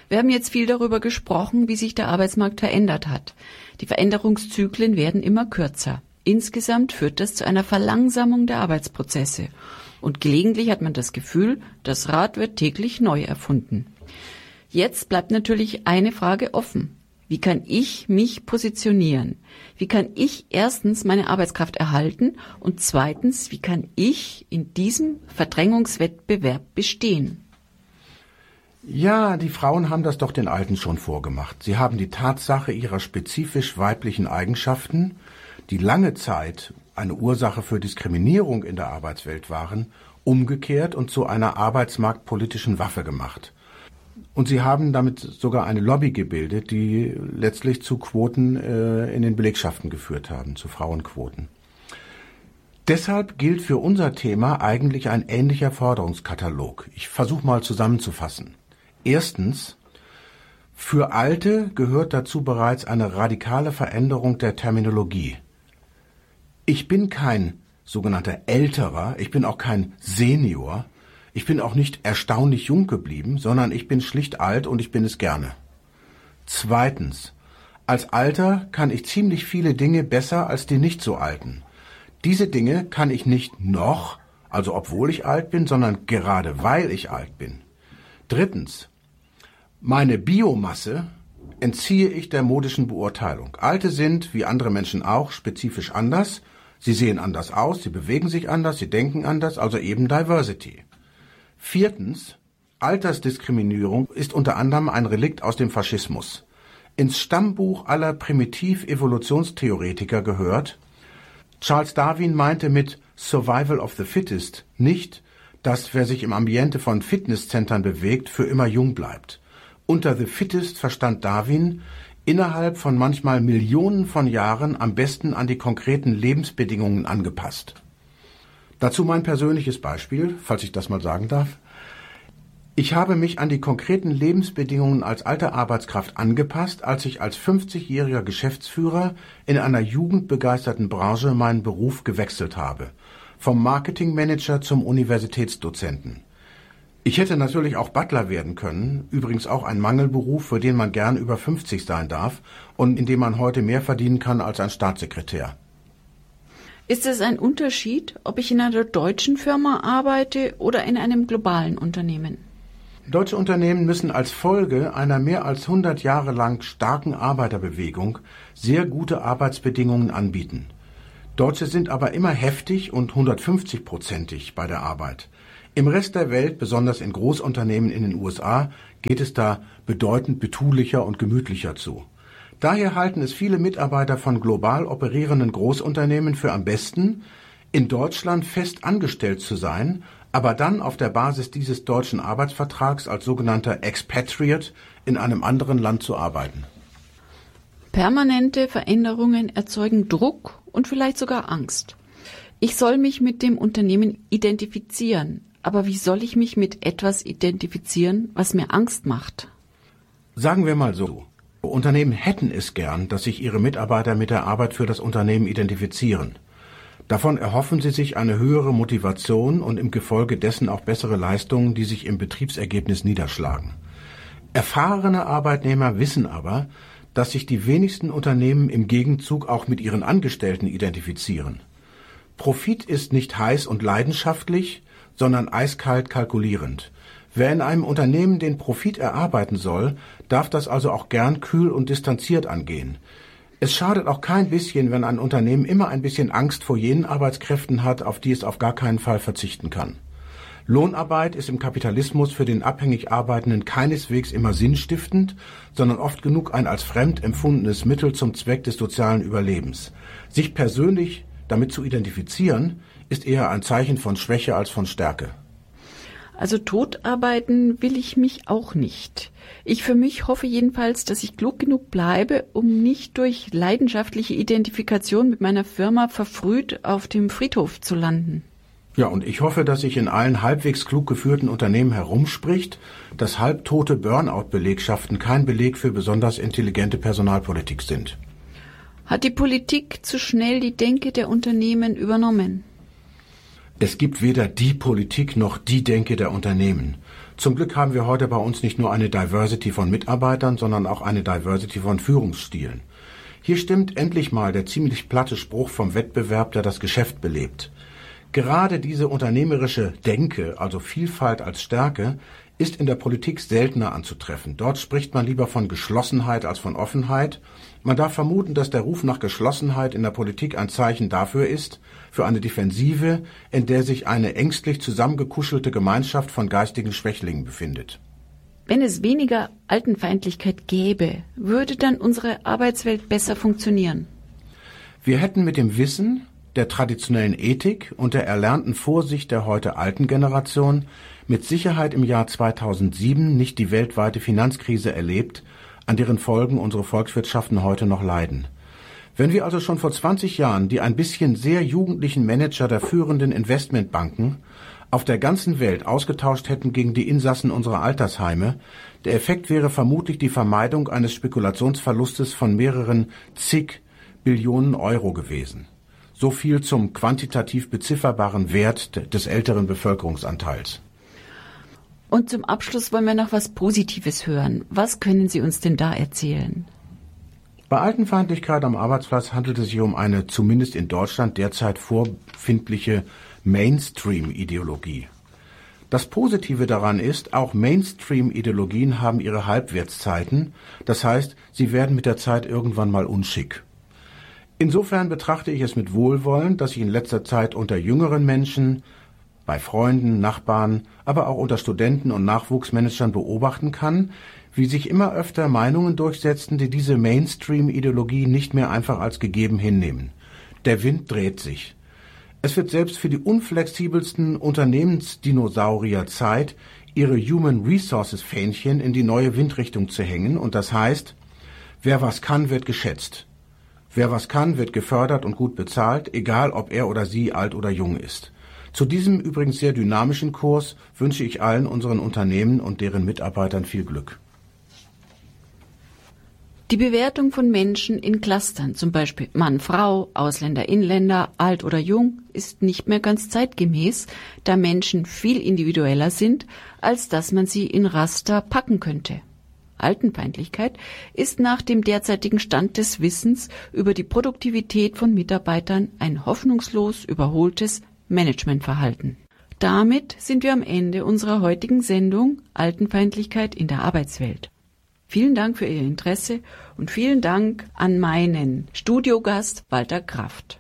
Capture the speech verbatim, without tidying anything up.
Wir haben jetzt viel darüber gesprochen, wie sich der Arbeitsmarkt verändert hat. Die Veränderungszyklen werden immer kürzer. Insgesamt führt das zu einer Verlangsamung der Arbeitsprozesse. Und gelegentlich hat man das Gefühl, das Rad wird täglich neu erfunden. Jetzt bleibt natürlich eine Frage offen. Wie kann ich mich positionieren? Wie kann ich erstens meine Arbeitskraft erhalten und zweitens, wie kann ich in diesem Verdrängungswettbewerb bestehen? Ja, die Frauen haben das doch den Alten schon vorgemacht. Sie haben die Tatsache ihrer spezifisch weiblichen Eigenschaften, die lange Zeit eine Ursache für Diskriminierung in der Arbeitswelt waren, umgekehrt und zu einer arbeitsmarktpolitischen Waffe gemacht. Und sie haben damit sogar eine Lobby gebildet, die letztlich zu Quoten äh, in den Belegschaften geführt haben, zu Frauenquoten. Deshalb gilt für unser Thema eigentlich ein ähnlicher Forderungskatalog. Ich versuche mal zusammenzufassen. Erstens, für Alte gehört dazu bereits eine radikale Veränderung der Terminologie. Ich bin kein sogenannter Älterer, ich bin auch kein Senior, ich bin auch nicht erstaunlich jung geblieben, sondern ich bin schlicht alt und ich bin es gerne. Zweitens, als Alter kann ich ziemlich viele Dinge besser als die nicht so Alten. Diese Dinge kann ich nicht noch, also obwohl ich alt bin, sondern gerade weil ich alt bin. Drittens, meine Biomasse entziehe ich der modischen Beurteilung. Alte sind, wie andere Menschen auch, spezifisch anders. Sie sehen anders aus, sie bewegen sich anders, sie denken anders, also eben Diversity. Viertens, Altersdiskriminierung ist unter anderem ein Relikt aus dem Faschismus. Ins Stammbuch aller Primitiv-Evolutionstheoretiker gehört, Charles Darwin meinte mit Survival of the Fittest nicht, dass wer sich im Ambiente von Fitnesszentren bewegt, für immer jung bleibt. Unter the Fittest verstand Darwin, innerhalb von manchmal Millionen von Jahren am besten an die konkreten Lebensbedingungen angepasst. Dazu mein persönliches Beispiel, falls ich das mal sagen darf. Ich habe mich an die konkreten Lebensbedingungen als alte Arbeitskraft angepasst, als ich als fünfzigjähriger Geschäftsführer in einer jugendbegeisterten Branche meinen Beruf gewechselt habe. Vom Marketingmanager zum Universitätsdozenten. Ich hätte natürlich auch Butler werden können, übrigens auch ein Mangelberuf, für den man gern über fünfzig sein darf und in dem man heute mehr verdienen kann als ein Staatssekretär. Ist es ein Unterschied, ob ich in einer deutschen Firma arbeite oder in einem globalen Unternehmen? Deutsche Unternehmen müssen als Folge einer mehr als hundert Jahre lang starken Arbeiterbewegung sehr gute Arbeitsbedingungen anbieten. Deutsche sind aber immer heftig und hundertfünfzig-prozentig bei der Arbeit. Im Rest der Welt, besonders in Großunternehmen in den U S A, geht es da bedeutend betulicher und gemütlicher zu. Daher halten es viele Mitarbeiter von global operierenden Großunternehmen für am besten, in Deutschland fest angestellt zu sein, aber dann auf der Basis dieses deutschen Arbeitsvertrags als sogenannter Expatriate in einem anderen Land zu arbeiten. Permanente Veränderungen erzeugen Druck und vielleicht sogar Angst. Ich soll mich mit dem Unternehmen identifizieren, aber wie soll ich mich mit etwas identifizieren, was mir Angst macht? Sagen wir mal so. Unternehmen hätten es gern, dass sich ihre Mitarbeiter mit der Arbeit für das Unternehmen identifizieren. Davon erhoffen sie sich eine höhere Motivation und im Gefolge dessen auch bessere Leistungen, die sich im Betriebsergebnis niederschlagen. Erfahrene Arbeitnehmer wissen aber, dass sich die wenigsten Unternehmen im Gegenzug auch mit ihren Angestellten identifizieren. Profit ist nicht heiß und leidenschaftlich, sondern eiskalt kalkulierend. Wer in einem Unternehmen den Profit erarbeiten soll, darf das also auch gern kühl und distanziert angehen. Es schadet auch kein bisschen, wenn ein Unternehmen immer ein bisschen Angst vor jenen Arbeitskräften hat, auf die es auf gar keinen Fall verzichten kann. Lohnarbeit ist im Kapitalismus für den abhängig Arbeitenden keineswegs immer sinnstiftend, sondern oft genug ein als fremd empfundenes Mittel zum Zweck des sozialen Überlebens. Sich persönlich damit zu identifizieren, ist eher ein Zeichen von Schwäche als von Stärke. Also totarbeiten will ich mich auch nicht. Ich für mich hoffe jedenfalls, dass ich klug genug bleibe, um nicht durch leidenschaftliche Identifikation mit meiner Firma verfrüht auf dem Friedhof zu landen. Ja, und ich hoffe, dass sich in allen halbwegs klug geführten Unternehmen herumspricht, dass halbtote Burnout-Belegschaften kein Beleg für besonders intelligente Personalpolitik sind. Hat die Politik zu schnell die Denke der Unternehmen übernommen? Es gibt weder die Politik noch die Denke der Unternehmen. Zum Glück haben wir heute bei uns nicht nur eine Diversity von Mitarbeitern, sondern auch eine Diversity von Führungsstilen. Hier stimmt endlich mal der ziemlich platte Spruch vom Wettbewerb, der das Geschäft belebt. Gerade diese unternehmerische Denke, also Vielfalt als Stärke, ist in der Politik seltener anzutreffen. Dort spricht man lieber von Geschlossenheit als von Offenheit. Man darf vermuten, dass der Ruf nach Geschlossenheit in der Politik ein Zeichen dafür ist, für eine Defensive, in der sich eine ängstlich zusammengekuschelte Gemeinschaft von geistigen Schwächlingen befindet. Wenn es weniger Altenfeindlichkeit gäbe, würde dann unsere Arbeitswelt besser funktionieren? Wir hätten mit dem Wissen, der traditionellen Ethik und der erlernten Vorsicht der heute alten Generation mit Sicherheit im Jahr zweitausendsieben nicht die weltweite Finanzkrise erlebt, an deren Folgen unsere Volkswirtschaften heute noch leiden. Wenn wir also schon vor zwanzig Jahren die ein bisschen sehr jugendlichen Manager der führenden Investmentbanken auf der ganzen Welt ausgetauscht hätten gegen die Insassen unserer Altersheime, der Effekt wäre vermutlich die Vermeidung eines Spekulationsverlustes von mehreren zig Billionen Euro gewesen. So viel zum quantitativ bezifferbaren Wert des älteren Bevölkerungsanteils. Und zum Abschluss wollen wir noch was Positives hören. Was können Sie uns denn da erzählen? Bei Altenfeindlichkeit am Arbeitsplatz handelt es sich um eine zumindest in Deutschland derzeit vorfindliche Mainstream-Ideologie. Das Positive daran ist, auch Mainstream-Ideologien haben ihre Halbwertszeiten, das heißt, sie werden mit der Zeit irgendwann mal unschick. Insofern betrachte ich es mit Wohlwollen, dass ich in letzter Zeit unter jüngeren Menschen, bei Freunden, Nachbarn, aber auch unter Studenten und Nachwuchsmanagern beobachten kann, wie sich immer öfter Meinungen durchsetzen, die diese Mainstream-Ideologie nicht mehr einfach als gegeben hinnehmen. Der Wind dreht sich. Es wird selbst für die unflexibelsten Unternehmensdinosaurier Zeit, ihre Human Resources Fähnchen in die neue Windrichtung zu hängen, und das heißt, wer was kann, wird geschätzt. Wer was kann, wird gefördert und gut bezahlt, egal ob er oder sie alt oder jung ist. Zu diesem übrigens sehr dynamischen Kurs wünsche ich allen unseren Unternehmen und deren Mitarbeitern viel Glück. Die Bewertung von Menschen in Clustern, zum Beispiel Mann, Frau, Ausländer, Inländer, alt oder jung, ist nicht mehr ganz zeitgemäß, da Menschen viel individueller sind, als dass man sie in Raster packen könnte. Altenfeindlichkeit ist nach dem derzeitigen Stand des Wissens über die Produktivität von Mitarbeitern ein hoffnungslos überholtes Managementverhalten. Damit sind wir am Ende unserer heutigen Sendung Altenfeindlichkeit in der Arbeitswelt. Vielen Dank für Ihr Interesse und vielen Dank an meinen Studiogast Walter Kraft.